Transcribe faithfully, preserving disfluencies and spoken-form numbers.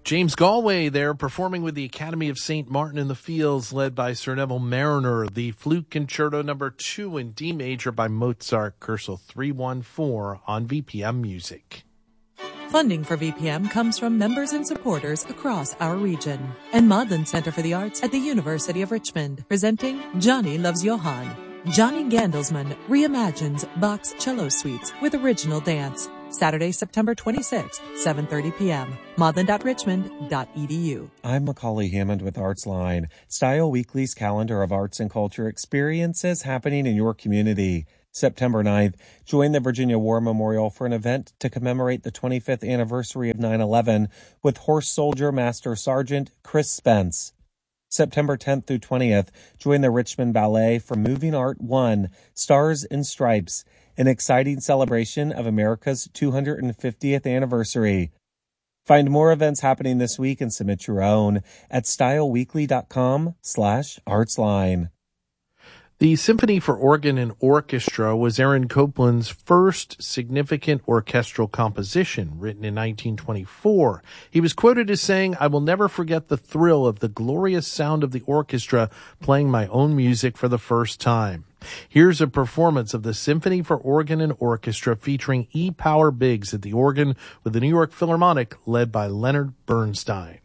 James Galway there performing with the Academy of Saint Martin in the Fields, led by Sir Neville Mariner, the Flute Concerto number two in D major by Mozart, Kursel three one four on V P M Music. Funding for V P M comes from members and supporters across our region. And Maudlin Center for the Arts at the University of Richmond, presenting Johnny Loves Johann. Johnny Gandelsman reimagines Bach's cello suites with original dance. Saturday, September twenty-sixth, seven thirty p.m. maudlin dot richmond dot e d u. I'm Macaulay Hammond with ArtsLine, Style Weekly's calendar of arts and culture experiences happening in your community. September ninth, join the Virginia War Memorial for an event to commemorate the twenty-fifth anniversary of nine eleven with Horse Soldier Master Sergeant Chris Spence. September tenth through twentieth, join the Richmond Ballet for Moving Art one, Stars and Stripes, an exciting celebration of America's two hundred fiftieth anniversary. Find more events happening this week and submit your own at styleweekly.com slash artsline. The Symphony for Organ and Orchestra was Aaron Copland's first significant orchestral composition, written in nineteen twenty-four. He was quoted as saying, "I will never forget the thrill of the glorious sound of the orchestra playing my own music for the first time." Here's a performance of the Symphony for Organ and Orchestra featuring E. Power Biggs at the organ with the New York Philharmonic, led by Leonard Bernstein.